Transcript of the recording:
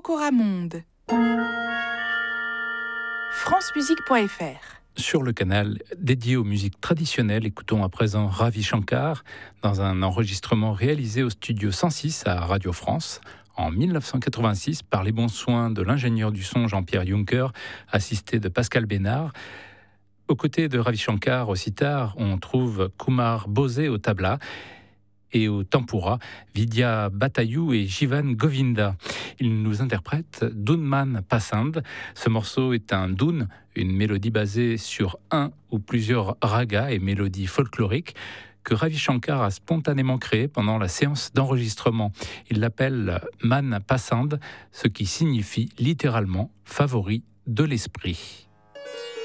Coramonde. francemusique.fr. Sur le canal dédié aux musiques traditionnelles, écoutons à présent Ravi Shankar dans un enregistrement réalisé au studio 106 à Radio France en 1986 par les bons soins de l'ingénieur du son Jean-Pierre Juncker, assisté de Pascal Bénard. Aux côtés de Ravi Shankar au sitar, on trouve Kumar Bose au tabla et au tempura, Vidya Batayu et Jivan Govinda. Ils nous interprètent Doonman Pasand. Ce morceau est un doon, une mélodie basée sur un ou plusieurs ragas et mélodies folkloriques que Ravi Shankar a spontanément créé pendant la séance d'enregistrement. Il l'appelle Man Pasand, ce qui signifie littéralement favori de l'esprit.